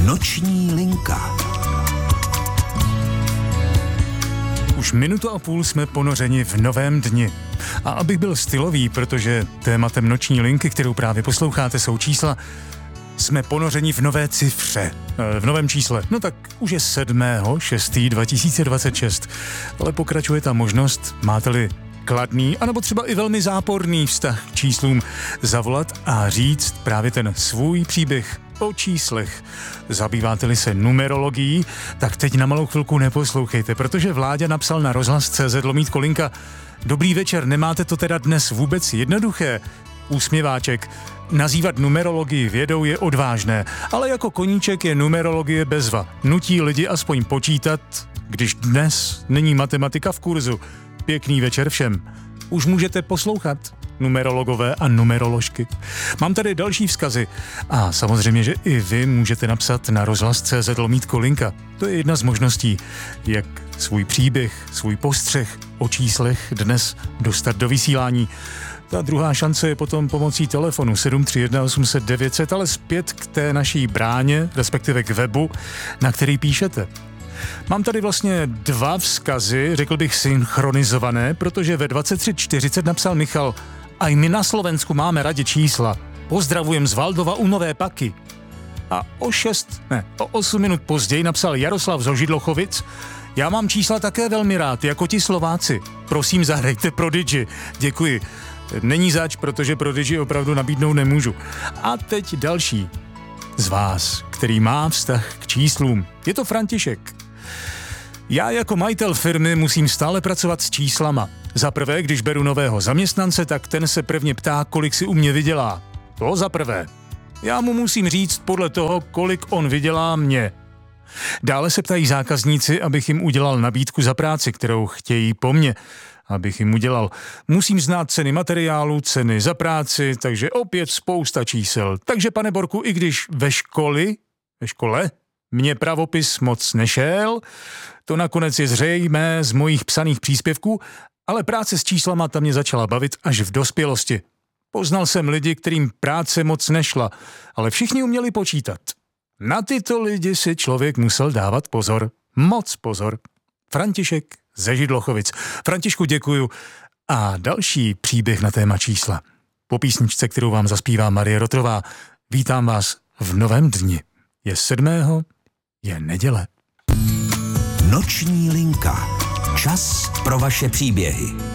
Noční linka. Už minutu a půl jsme ponořeni v novém dni. A abych byl stylový, protože tématem noční linky, kterou právě posloucháte, jsou čísla, jsme ponořeni v nové cifře, v novém čísle. No tak už je 7.6.2026, ale pokračuje ta možnost, máte-li kladný, anebo třeba i velmi záporný vztah k číslům, zavolat a říct právě ten svůj příběh o číslech. Zabýváte-li se numerologií, tak teď na malou chvilku neposlouchejte, protože Vláďa napsal na rozhlas.cz/linka: Dobrý večer, nemáte to teda dnes vůbec jednoduché? Úsměváček. Nazývat numerologii vědou je odvážné, ale jako koníček je numerologie bezva. Nutí lidi aspoň počítat, když dnes není matematika v kurzu. Pěkný večer všem. Už můžete poslouchat, numerologové a numeroložky. Mám tady další vzkazy a samozřejmě, že i vy můžete napsat na rozhlas.cz/linka. To je jedna z možností, jak svůj příběh, svůj postřeh o číslech dnes dostat do vysílání. Ta druhá šance je potom pomocí telefonu 731 800 900, ale zpět k té naší bráně, respektive k webu, na který píšete. Mám tady vlastně dva vzkazy, řekl bych synchronizované, protože ve 23:40 napsal Michal: A i my na Slovensku máme rádi čísla. Pozdravujem z Valdova u Nové Paky. A o 8 minut později napsal Jaroslav z Židlochovic: Já mám čísla také velmi rád, jako ti Slováci. Prosím, zahrajte Prodigy. Děkuji. Není zač, protože Prodigy opravdu nabídnout nemůžu. A teď další z vás, který má vztah k číslům. Je to František. Já jako majitel firmy musím stále pracovat s číslama. Za prvé, když beru nového zaměstnance, tak ten se prvně ptá, kolik si u mě vydělá. To za prvé. Já mu musím říct podle toho, kolik on vydělá mě. Dále se ptají zákazníci, abych jim udělal nabídku za práci, kterou chtějí po mně. Abych jim udělal. Musím znát ceny materiálu, ceny za práci, takže opět spousta čísel. Takže, pane Borku, i když ve škole mě pravopis moc nešel, to nakonec je zřejmé z mojich psaných příspěvků, ale práce s číslama ta mě začala bavit až v dospělosti. Poznal jsem lidi, kterým práce moc nešla, ale všichni uměli počítat. Na tyto lidi si člověk musel dávat pozor. Moc pozor. František ze Židlochovic. Františku, děkuju. A další příběh na téma čísla. Po písničce, kterou vám zaspívá Marie Rotrová, vítám vás v novém dni. Je 7. je neděle. Noční linka. Čas pro vaše příběhy.